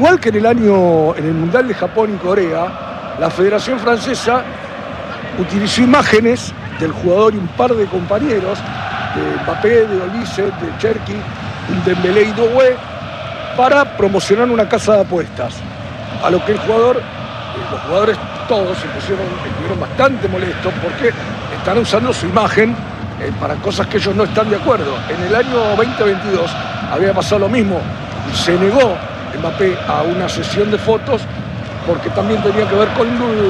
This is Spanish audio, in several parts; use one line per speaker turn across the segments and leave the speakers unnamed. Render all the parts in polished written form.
igual que en el Mundial de Japón y Corea, la Federación Francesa utilizó imágenes del jugador y un par de compañeros, de Mbappé, de Olise, de Cherki, Dembélé y Doué, para promocionar una casa de apuestas. A lo que los jugadores todos estuvieron bastante molestos porque están usando su imagen para cosas que ellos no están de acuerdo. En el año 2022 había pasado lo mismo. Se negó Mbappé a una sesión de fotos porque también tenía que ver con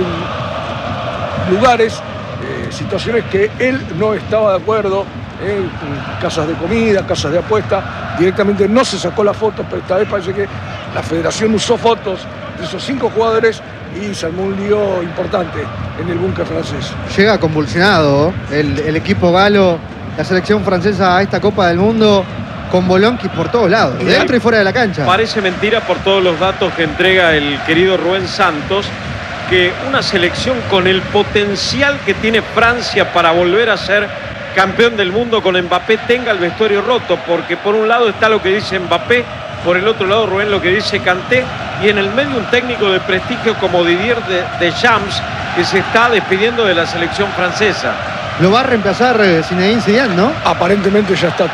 lugares, situaciones que él no estaba de acuerdo, casas de comida, casas de apuesta. Directamente no se sacó las fotos, pero esta vez parece que la federación usó fotos de esos 5 jugadores y se armó un lío importante en el búnker francés.
Llega convulsionado el equipo galo, la selección francesa a esta Copa del Mundo, con bolonquis por todos lados, dentro y fuera de la cancha.
Parece mentira por todos los datos que entrega el querido Rubén Santos, que una selección con el potencial que tiene Francia para volver a ser campeón del mundo con Mbappé tenga el vestuario roto, porque por un lado está lo que dice Mbappé, por el otro lado Rubén lo que dice Kanté, y en el medio un técnico de prestigio como Didier Deschamps, que se está despidiendo de la selección francesa.
Lo va a reemplazar Zinedine Zidane, ¿no?
Aparentemente ya está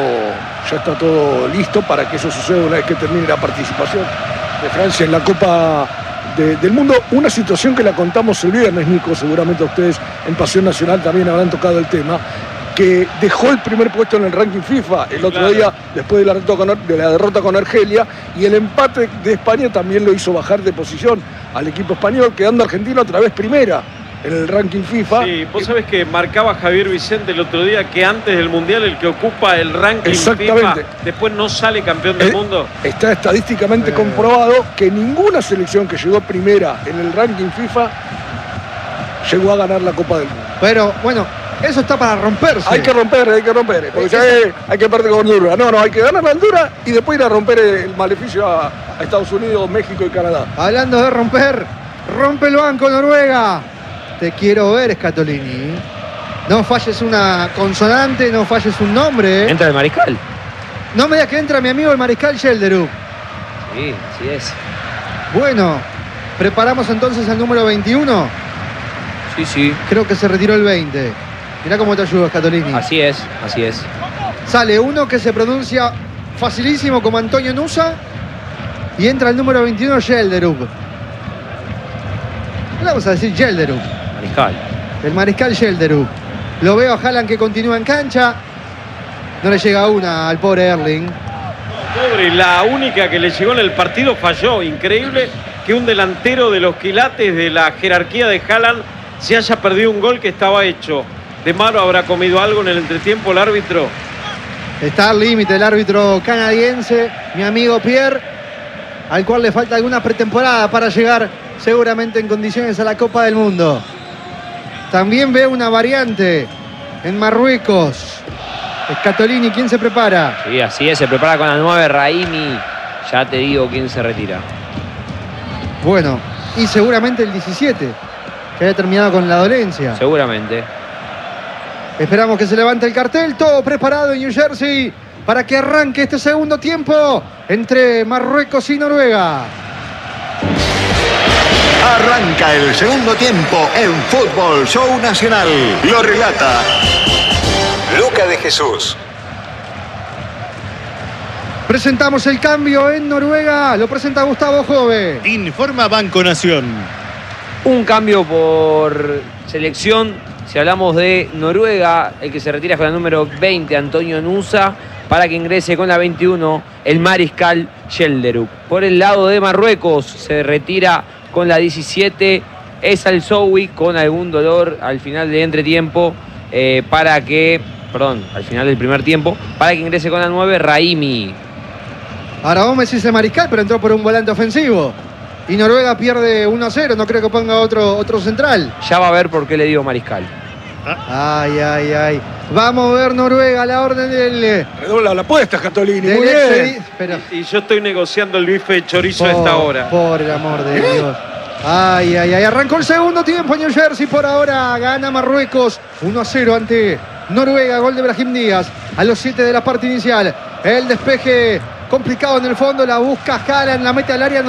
todo listo para que eso suceda una vez que termine la participación de Francia en la Copa del Mundo. Una situación que la contamos el viernes, Nico, seguramente ustedes en Pasión Nacional también habrán tocado el tema, que dejó el primer puesto en el ranking FIFA el otro día, después de la derrota con Argelia, y el empate de España también lo hizo bajar de posición al equipo español, quedando Argentina otra vez primera en el ranking FIFA.
Sí, vos sabés que marcaba Javier Vicente el otro día que antes del Mundial el que ocupa el ranking FIFA después no sale campeón del mundo.
Está estadísticamente comprobado que ninguna selección que llegó primera en el ranking FIFA llegó a ganar la Copa del Mundo.
Pero bueno, eso está para romperse.
Hay que romper, porque ya hay que perder con Honduras. No, hay que ganar a Honduras y después ir a romper el maleficio a Estados Unidos, México y Canadá.
Hablando de romper, rompe el banco Noruega. Te quiero ver, Scatolini. No falles una consonante, no falles un nombre.
Entra el mariscal.
No me digas que entra mi amigo el mariscal Gelderuk.
Sí, así es.
Bueno, preparamos entonces al número 21.
Sí.
Creo que se retiró el 20. Mirá cómo te ayudo, Scatolini.
Así es.
Sale uno que se pronuncia facilísimo como Antonio Nusa y entra el número 21, Gelderuk. Le vamos a decir Gelderuk.
Mariscal.
El mariscal Gelderuk. Lo veo a Haaland que continúa en cancha. No le llega una al pobre Erling.
Pobre, la única que le llegó en el partido falló. Increíble que un delantero de los quilates de la jerarquía de Haaland se haya perdido un gol que estaba hecho. ¿De malo habrá comido algo en el entretiempo el árbitro?
Está al límite el árbitro canadiense, mi amigo Pierre, al cual le falta alguna pretemporada para llegar seguramente en condiciones a la Copa del Mundo. También veo una variante en Marruecos. Scatolini, ¿quién se prepara?
Sí, así es, se prepara con la 9, Raimi. Ya te digo quién se retira.
Bueno, y seguramente el 17, que haya terminado con la dolencia.
Seguramente.
Esperamos que se levante el cartel, todo preparado en New Jersey para que arranque este segundo tiempo entre Marruecos y Noruega.
Arranca el segundo tiempo en Fútbol Show Nacional. Lo relata Luca de Jesús.
Presentamos el cambio en Noruega. Lo presenta Gustavo Jove.
Informa Banco Nación.
Un cambio por selección. Si hablamos de Noruega, el que se retira con la número 20, Antonio Nusa, para que ingrese con la 21, el mariscal Gelderuk. Por el lado de Marruecos, se retira con la 17, El Sowi, con algún dolor al final del entretiempo, al final del primer tiempo, para que ingrese con la 9, Raimi.
Ahora vos me decís el mariscal, pero entró por un volante ofensivo. Y Noruega pierde 1-0, no creo que ponga otro central.
Ya va a ver por qué le digo mariscal.
Ay. Vamos a ver Noruega, la orden del...
Redobla la apuesta, Scatolini, muy bien.
Y yo estoy negociando el bife de chorizo a esta hora.
Por el amor de Dios. Ay. Arrancó el segundo tiempo en New Jersey. Por ahora gana Marruecos 1-0 ante Noruega. Gol de Brahim Díaz a los 7 de la parte inicial. El despeje complicado en el fondo. La busca Haaland, la mete al área.